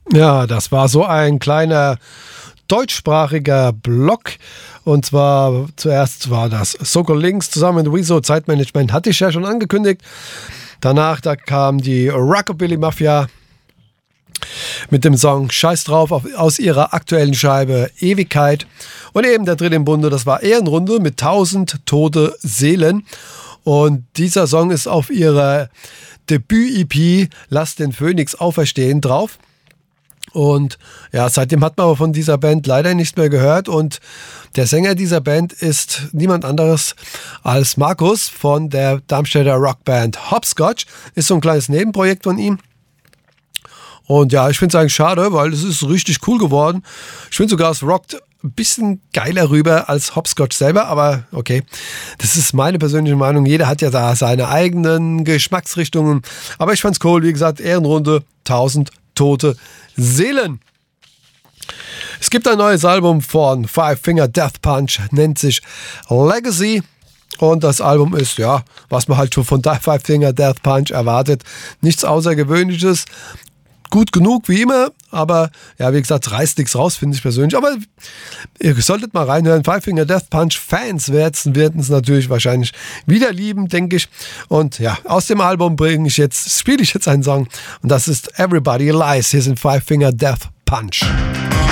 Ja, das war so ein kleiner deutschsprachiger Block. Und zwar zuerst war das Soko Links zusammen mit Wieso Zeitmanagement, hatte ich ja schon angekündigt. Danach, da kam die Rockabilly Mafia mit dem Song Scheiß drauf aus ihrer aktuellen Scheibe Ewigkeit. Und eben der dritte im Bunde, das war Ehrenrunde mit 1000 tote Seelen. Und dieser Song ist auf ihrer Debüt-EP Lass den Phönix auferstehen drauf. Und ja, seitdem hat man aber von dieser Band leider nichts mehr gehört. Und der Sänger dieser Band ist niemand anderes als Markus von der Darmstädter Rockband Hopscotch. Ist so ein kleines Nebenprojekt von ihm. Und ja, ich finde es eigentlich schade, weil es ist richtig cool geworden. Ich finde sogar, es rockt ein bisschen geiler rüber als Hopscotch selber, aber okay, das ist meine persönliche Meinung. Jeder hat ja da seine eigenen Geschmacksrichtungen. Aber ich fand's cool, wie gesagt, Ehrenrunde, 1000 tote Seelen. Es gibt ein neues Album von Five Finger Death Punch, nennt sich Legacy. Und das Album ist, ja, was man halt schon von Five Finger Death Punch erwartet. Nichts Außergewöhnliches. Gut genug, wie immer, aber ja, wie gesagt, reißt nichts raus, finde ich persönlich. Aber ihr solltet mal reinhören. Five Finger Death Punch Fans werden es natürlich wahrscheinlich wieder lieben, denke ich. Und ja, aus dem Album spiele ich jetzt einen Song und das ist Everybody Lies. Hier sind Five Finger Death Punch.